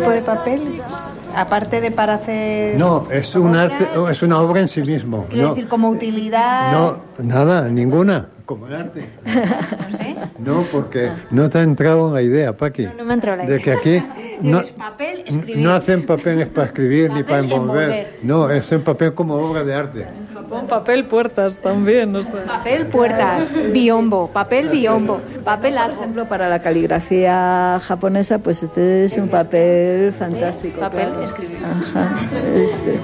tipo de papel? Aparte de para hacer... No, es un arte, es una obra en sí mismo. Quiero decir, como utilidad... No, nada, ninguna. Como el arte. No sé. No, porque no te ha entrado la idea, Paqui. No me ha entrado la idea. De que aquí Es papel, escribir. no hacen papeles para escribir ni para Papel, envolver. envolver. No, es en papel como obra de arte. Japón, papel, puertas también, no sé. Papel, puertas, biombo, papel, biombo, papel Por algo. ejemplo, para la caligrafía japonesa, pues este es un papel fantástico. Papel, claro. escribir. Ajá.